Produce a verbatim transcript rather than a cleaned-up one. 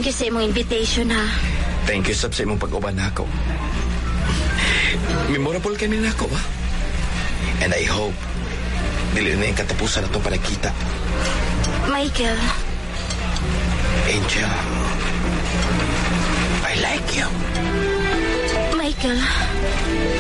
you sa imong invitation, ha? Thank you, Sab, sa imong pag-uban na ako. Memorable ka na ako, ha? And I hope, dili na yung katapusan na itong panagkita. Michael. Angel, I like you. Michael.